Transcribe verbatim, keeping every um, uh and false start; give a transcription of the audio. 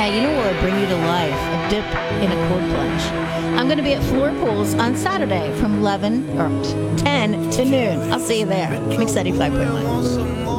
Yeah, you know what will bring you to life? A dip in a cold plunge. I'm going to be at Floor Pools on Saturday from eleven or ten to noon. I'll see you there. Mix eighty-five point one.